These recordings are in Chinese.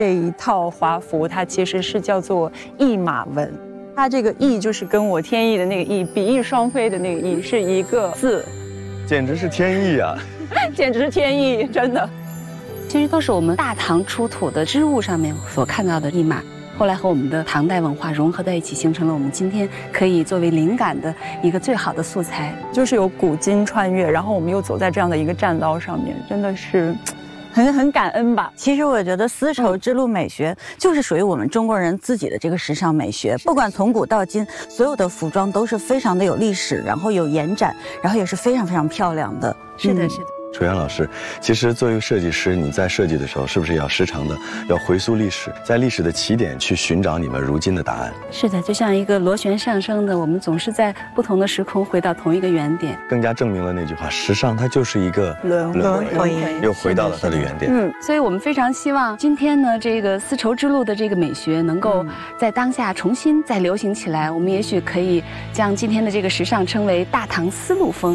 这一套华服它其实是叫做翼马纹，它这个翼就是跟我天翼的那个翼，比翼双飞的那个翼是一个字， 简直是天意啊！ 简直是天意，真的。 其实都是我们大唐出土的织物上面所看到的翼马，后来和我们的唐代文化融合在一起，形成了我们今天可以作为灵感的一个最好的素材。 就是有古今穿越，然后我们又走在这样的一个栈道上面，真的是很感恩吧。 其实我觉得丝绸之路美学就是属于我们中国人自己的这个时尚美学，不管从古到今，所有的服装都是非常的有历史，然后有延展，然后也是非常非常漂亮的。 是的，是的。 楚阳老师，其实作为设计师，你在设计的时候，是不是也要时常的要回溯历史，在历史的起点去寻找你们如今的答案？ 是的，就像一个螺旋上升的，我们总是在不同的时空回到同一个原点， 更加证明了那句话：时尚它就是一个轮回， 又回到了它的原点。 所以我们非常希望今天呢，这个丝绸之路的这个美学能够在当下重新再流行起来。我们也许可以将今天的这个时尚称为大唐丝路风。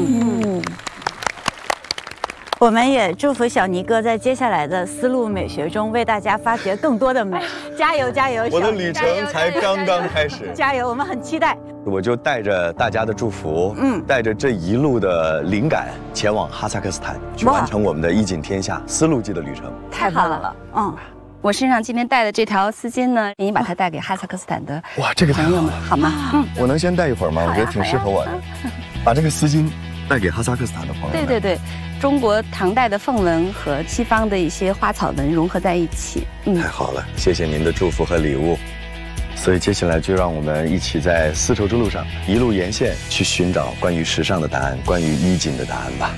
我们也祝福小尼哥在接下来的丝路美学中为大家发掘更多的美，加油加油！ 我的旅程才刚刚开始， 加油！我们很期待。 我就带着大家的祝福，带着这一路的灵感，前往哈萨克斯坦，去完成我们的衣锦天下丝路记的旅程。 太棒了！ 我身上今天带的这条丝巾呢，你把它带给哈萨克斯坦的这个朋友们，好吗？ 我能先带一会儿吗？我觉得挺适合我的。把这个丝巾带给哈萨克斯坦的朋友们。 对，中国唐代的凤纹和西方的一些花草纹融合在一起。 太好了，谢谢您的祝福和礼物。所以接下来就让我们一起在丝绸之路上一路沿线去寻找关于时尚的答案，关于衣锦的答案吧。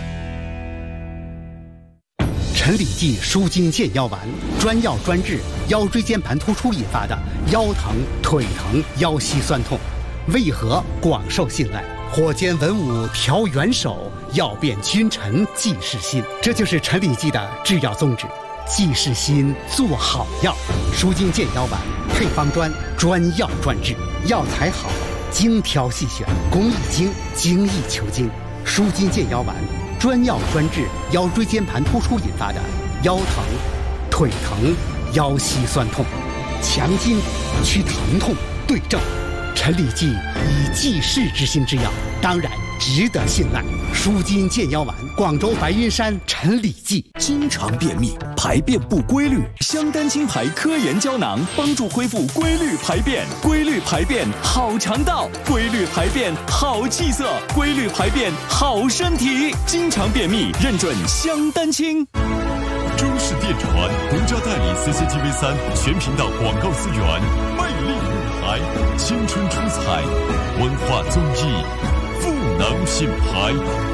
陈李济舒筋健腰丸，专药专治腰椎间盘突出引发的腰疼、腿疼、腰膝酸痛，为何广受信赖？火尖文武调元首，药变君臣济世心。这就是陈李济的制药宗旨，济世心，做好药。舒筋健腰丸配方专，专药专治，药材好，精挑细选，工艺精，精益求精。舒筋健腰丸专药专治腰椎间盘突出引发的腰疼、腿疼、腰膝酸痛，强筋骨，去疼痛，对症。陈李济以济世之心之药，当然值得信赖。舒筋健腰丸，广州白云山陈李济。 经常便秘，排便不规律，香丹清排科研胶囊帮助恢复规律排便。规律排便好肠道，规律排便好气色，规律排便好身体。经常便秘认准香丹清。中视电传独家代理 CCTV3全频道广告资源，魅力舞台，青春出彩，文化综艺，赋能品牌。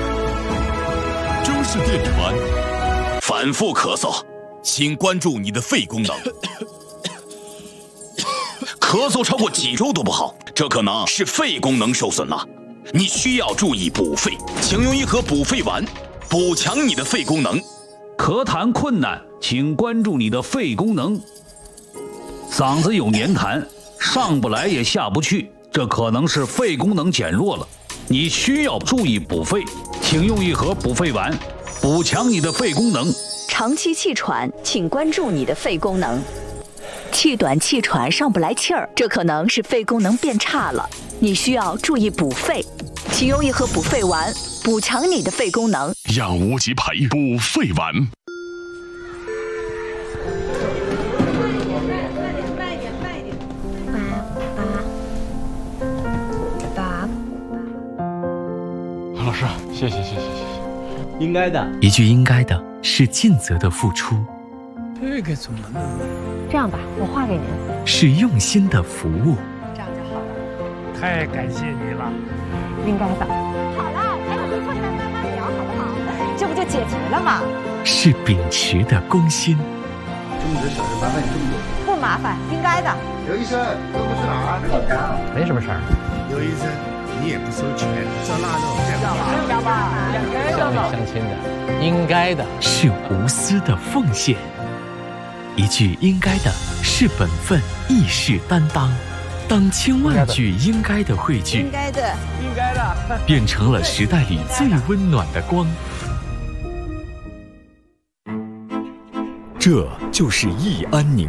中视电传。反复咳嗽，请关注你的肺功能。咳嗽超过几周都不好，这可能是肺功能受损了，你需要注意补肺，请用一盒补肺丸，补强你的肺功能。 咳痰困难，请关注你的肺功能。嗓子有黏痰，上不来也下不去，这可能是肺功能减弱了，你需要注意补肺，请用一盒补肺丸，补强你的肺功能。 长期气喘，请关注你的肺功能。气短气喘上不来气儿，这可能是肺功能变差了，你需要注意补肺，请用一盒补肺丸，补强你的肺功能。 药物级牌补肺丸。 老师，谢谢，应该的。 一句应该的是尽责的付出， 这个怎么弄？ 这样吧，我画给您。 是用心的服务。 这样就好了。 太感谢你了。 应该的。好了，还有会后再慢慢聊，好不好？这不就解决了吗？ 是秉持的公心。 这么多小事麻烦你这么多。 不麻烦，应该的。 刘医生，这不是哪儿？ 没什么事儿。 刘医生，你也不收钱，这那种这样吧，相亲的，应该的。 是无私的奉献。一句应该的是本分，亦是担当。当千万句应该的汇聚， 应该的， 变成了时代里最温暖的光。 这就是易安宁。